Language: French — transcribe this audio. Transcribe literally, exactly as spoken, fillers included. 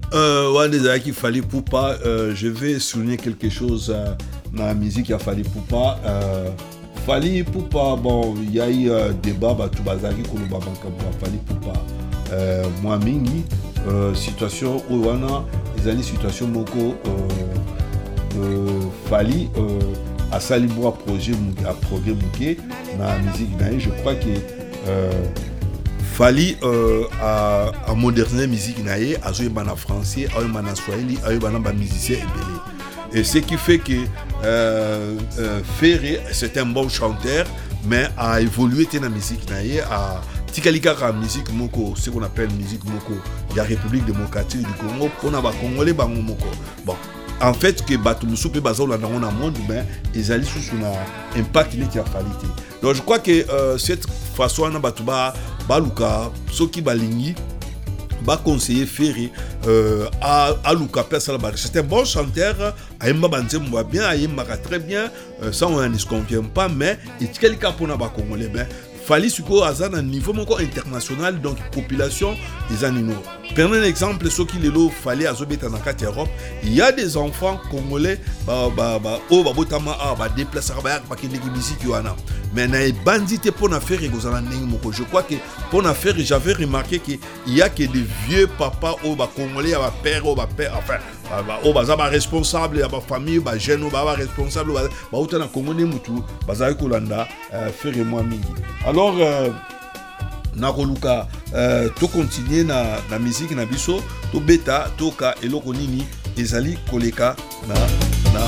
Euh, ouais, des qui fallait pour pas. Euh, je vais souligner quelque chose euh, dans la musique il a fallu pour pas. Euh, fallait pour pas. Bon, il y a eu euh, débat bah tout bazari qu'on va banque fallait pour pas. Euh, moi mingi euh, situation où on a des années situation moko euh, euh, fallait euh, à Salibois projet à progrès bouquet dans la musique. Je crois que euh, fallait euh, à, à moderniser la musique naïe, à jouer en français, à jouer en swahili, à jouer en musicien et ce qui fait que euh, euh, Ferré c'est un bon chanteur, mais a évolué dans la musique naïe, à tikalika la musique moko, ce qu'on appelle musique moko, il y a République démocratique du Congo, on a Congolais bango moko. Bon. En fait, que Batumusu peut baser dans le monde, ben, ils allaient sous un impact qui a fallu. Donc, je crois que euh, cette façon, on a Batuba, Baluka, Soki Balingi, va conseiller Ferré euh, à, à Luka Pessalabari. C'est un bon chanteur, Aïmba Banzem va bien, Aïmba très bien, euh, ça on ne se confirme pas, mais il y a quelqu'un pour nous Congolais. Fallait suko à un niveau international, donc population des animaux. Prenons un exemple, ceux qui les lots fallait à Zobeta dans quatre Europe, il y a des enfants congolais, bah bah bah oh bah botama ah bah déplacer bah bah qui les musique yoana. Mais na bandit pour na faire egozana n'imoko. Je crois que pour na faire j'avais remarqué que il y a que des vieux papas oh bah congolais bah père oh bah père enfin bah oh bah ça bah responsable bah famille bah jeune oh bah responsable bah bah autant na congolais mutu bah ça kolanda faire moi mingi. Alors euh, nakoluka euh, to continuer na na musique na biso to beta toka eloko nini ezali koleka na na